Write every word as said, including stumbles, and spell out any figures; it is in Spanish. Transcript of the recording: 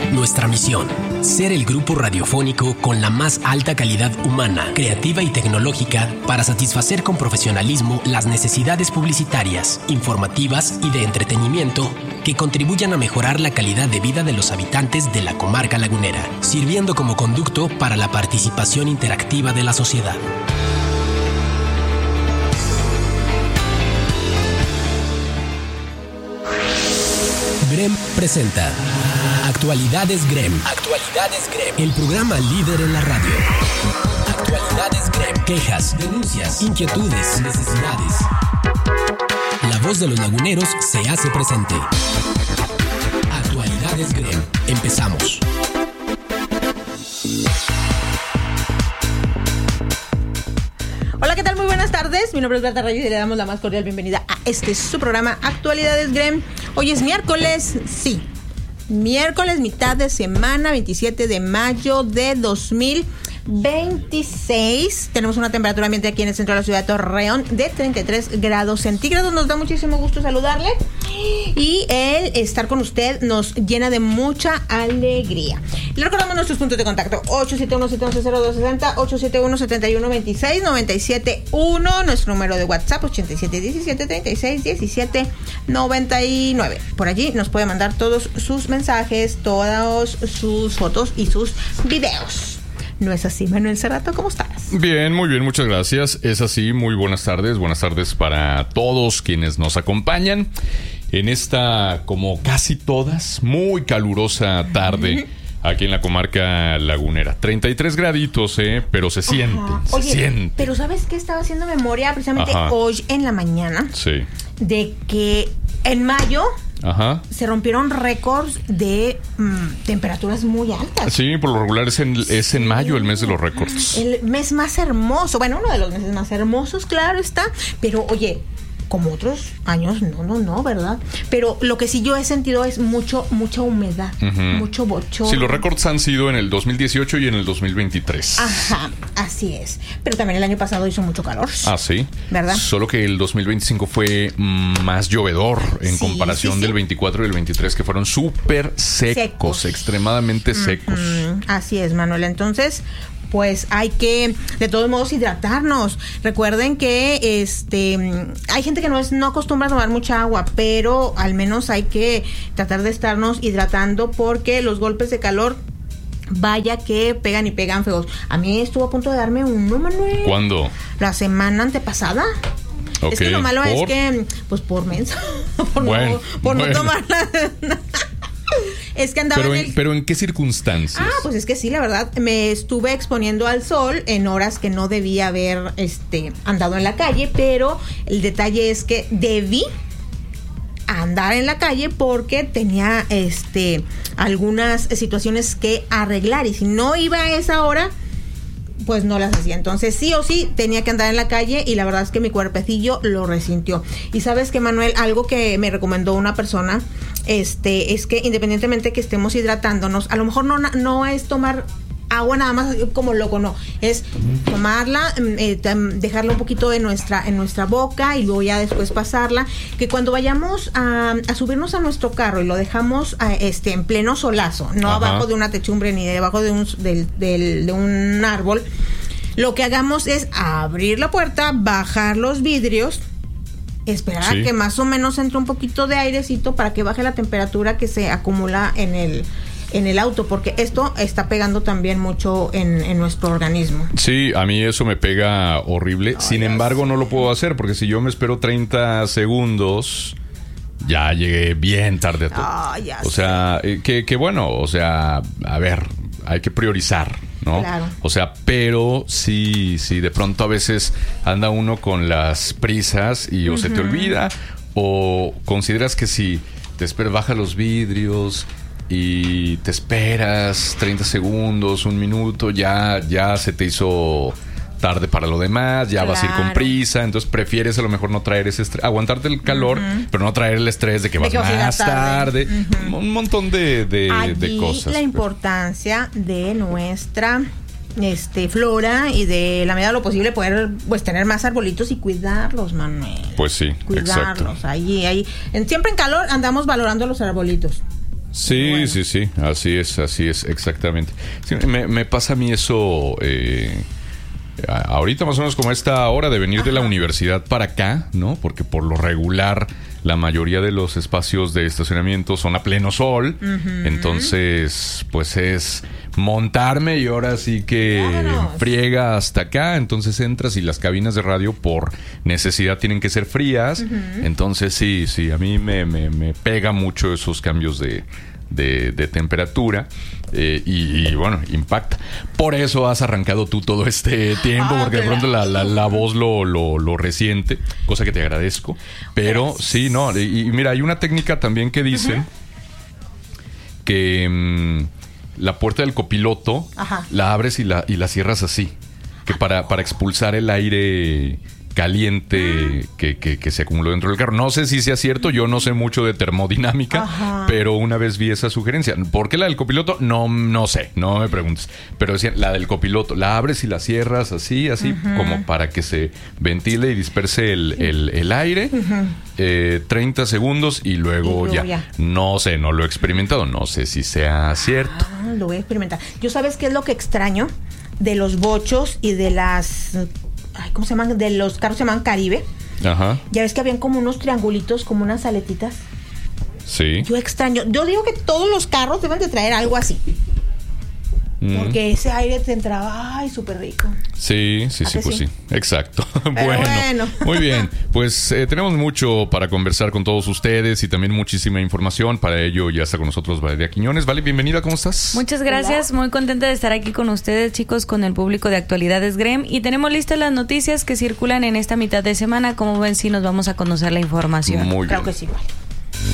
Nuestra misión: ser el grupo radiofónico con la más alta calidad humana, creativa y tecnológica para satisfacer con profesionalismo las necesidades publicitarias, informativas y de entretenimiento que contribuyan a mejorar la calidad de vida de los habitantes de la comarca lagunera, sirviendo como conducto para la participación interactiva de la sociedad. Grem presenta Actualidades Grem. Actualidades Grem. El programa líder en la radio. Actualidades Grem. Quejas, denuncias, inquietudes, necesidades. La voz de los laguneros se hace presente. Actualidades Grem. Empezamos. Hola, ¿qué tal? Muy buenas tardes. Mi nombre es Berta Reyes y le damos la más cordial bienvenida a este su programa Actualidades Grem. Hoy es miércoles, sí, miércoles, mitad de semana, veintisiete de mayo de dos mil veintiséis. Tenemos una temperatura ambiente aquí en el centro de la ciudad de Torreón de treinta y tres grados centígrados. Nos da muchísimo gusto saludarle y el estar con usted nos llena de mucha alegría. Le recordamos nuestros puntos de contacto: ocho siete uno, siete uno cero, dos seis cero, ocho siete uno, siete uno dos seis, nueve siete uno, nuestro número de WhatsApp ochenta y siete diecisiete, treinta y seis diecisiete noventa y nueve. Por allí nos puede mandar todos sus mensajes, todas sus fotos y sus videos. ¿No es así, Manuel Cerrato? ¿Cómo estás? Bien, muy bien, muchas gracias. Es así, muy buenas tardes. Buenas tardes para todos quienes nos acompañan en esta, como casi todas, muy calurosa tarde aquí en la comarca lagunera. treinta y tres graditos, ¿eh? Pero se siente, Ajá. se Oye, siente. pero ¿sabes qué? Estaba haciendo memoria precisamente Ajá. hoy en la mañana. Sí. De que en mayo... Ajá. se rompieron récords de mmm, temperaturas muy altas. Sí, por lo regular es en, es en mayo el mes de los récords. El mes más hermoso, bueno, uno de los meses más hermosos, claro está. Pero oye, como otros años, no, no, no, ¿verdad? Pero lo que sí yo he sentido es mucho, mucha humedad, uh-huh. mucho bochorno. Sí, los récords han sido en el dos mil dieciocho y en el dos mil veintitrés. Ajá, así es. Pero también el año pasado hizo mucho calor. Ah, sí. ¿Verdad? Solo que el dos mil veinticinco fue más llovedor en sí, comparación sí, sí. del veinticuatro y el veintitrés, que fueron súper secos, secos, extremadamente uh-huh. secos. Así es, Manuel. Entonces, pues hay que, de todos modos, hidratarnos. Recuerden que este hay gente que no es no acostumbra a tomar mucha agua, pero al menos hay que tratar de estarnos hidratando porque los golpes de calor, vaya que pegan y pegan feos. A mí estuvo a punto de darme uno, Manuel. ¿Cuándo? La semana antepasada. Okay. Es que lo malo ¿Por? es que, pues por menso, por, bueno, no, por bueno. no tomarla. Es que andaba pero en, en el... pero ¿en qué circunstancias? Ah, pues es que sí, la verdad, me estuve exponiendo al sol en horas que no debía haber este, andado en la calle, pero el detalle es que debí andar en la calle porque tenía este algunas situaciones que arreglar y si no iba a esa hora, pues no las hacía. Entonces sí o sí tenía que andar en la calle y la verdad es que mi cuerpecillo lo resintió. Y sabes que, Manuel, algo que me recomendó una persona este es que independientemente que estemos hidratándonos, a lo mejor no, no es tomar agua nada más como loco, no, es tomarla, eh, dejarla un poquito en nuestra en nuestra boca y luego ya después pasarla, que cuando vayamos a, a subirnos a nuestro carro y lo dejamos a, este en pleno solazo, no Ajá. abajo de una techumbre ni debajo de un del, del, de un árbol, lo que hagamos es abrir la puerta, bajar los vidrios, esperar sí. a que más o menos entre un poquito de airecito para que baje la temperatura que se acumula en el en el auto, porque esto está pegando también mucho en, en nuestro organismo. Sí, a mí eso me pega horrible. Oh, Sin embargo, sé. no lo puedo hacer, porque si yo me espero treinta segundos, ya llegué bien tarde a todo. Oh, ya o sea, que, que bueno, o sea, a ver, hay que priorizar, ¿no? Claro. O sea, pero sí, sí, de pronto a veces anda uno con las prisas y o uh-huh. se te olvida, o consideras que si te esperas, baja los vidrios y te esperas treinta segundos, un minuto, ya, ya se te hizo tarde para lo demás, ya claro. vas a ir con prisa, entonces prefieres a lo mejor no traer ese estrés, aguantarte el calor, uh-huh. pero no traer el estrés de que vas de que más tarde, tarde. Uh-huh. un montón de, de, de cosas. La importancia de nuestra este flora y de la medida de lo posible poder pues tener más arbolitos y cuidarlos, Manuel. Pues sí, cuidarlos. Exacto. Ahí, ahí, en, siempre en calor andamos valorando los arbolitos. Sí, bueno. sí, sí, así es, así es, exactamente. Sí, me, me pasa a mí eso... Eh, ahorita más o menos como esta hora de venir Ajá. de la universidad para acá, ¿no? Porque por lo regular la mayoría de los espacios de estacionamiento son a pleno sol. Uh-huh. Entonces, pues es montarme y ahora sí que claro. friega hasta acá. Entonces entras y las cabinas de radio por necesidad tienen que ser frías. Uh-huh. Entonces sí, sí, a mí me, me, me pega mucho esos cambios de... De, de temperatura eh, y, y bueno, impacta. Por eso has arrancado tú todo este tiempo, ah, porque de pronto la, la, la voz lo, lo, lo resiente, cosa que te agradezco. Pero Gracias. sí, no, y, y mira, hay una técnica también que dicen uh-huh. que mmm, la puerta del copiloto Ajá. la abres y la, y la cierras así, que para, para expulsar el aire caliente que, que, que se acumuló dentro del carro. No sé si sea cierto, yo no sé mucho de termodinámica, Ajá. pero una vez vi esa sugerencia. ¿Por qué la del copiloto? No, no sé, no me preguntes. Pero decían, la del copiloto, la abres y la cierras así, así, uh-huh. como para que se ventile y disperse el, el, el aire. Uh-huh. eh, treinta segundos y luego, y luego ya. ya. No sé, no lo he experimentado, no sé si sea cierto. Ah, lo voy a experimentar. ¿Yo sabes qué es lo que extraño de los bochos y de las... Ay, ¿cómo se llaman? De los carros se llaman Caribe. Ajá. Ya ves que habían como unos triangulitos, como unas aletitas. Sí. Yo extraño. Yo digo que todos los carros deben de traer algo así. Mm. Porque ese aire te entraba, ay, súper rico. Sí, sí, sí, pues sí. sí. Exacto. Bueno, bueno, muy bien. Pues eh, tenemos mucho para conversar con todos ustedes y también muchísima información. Para ello ya está con nosotros Valeria Quiñones. Vale, bienvenida, ¿cómo estás? Muchas gracias, Hola. Muy contenta de estar aquí con ustedes, chicos, con el público de Actualidades Grem. Y tenemos listas las noticias que circulan en esta mitad de semana. Como ven, sí nos vamos a conocer la información. Muy Creo bien. que sí, vale.